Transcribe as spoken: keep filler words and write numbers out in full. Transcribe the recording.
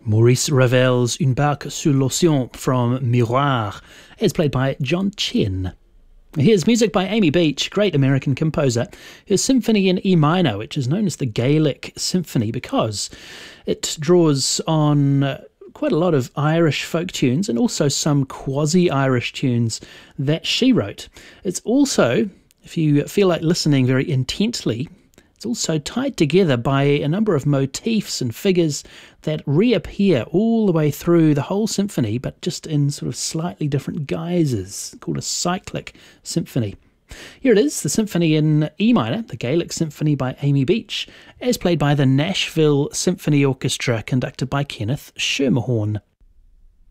Maurice Ravel's Une barque sur l'océan from Miroir is played by John Chen. Here's music by Amy Beach, great American composer. Her symphony in E minor, which is known as the Gaelic Symphony because it draws on quite a lot of Irish folk tunes and also some quasi-Irish tunes that she wrote. It's also, if you feel like listening very intently, it's also tied together by a number of motifs and figures that reappear all the way through the whole symphony, but just in sort of slightly different guises, called a cyclic symphony. Here it is, the symphony in E minor, the Gaelic Symphony by Amy Beach, as played by the Nashville Symphony Orchestra, conducted by Kenneth Schermerhorn.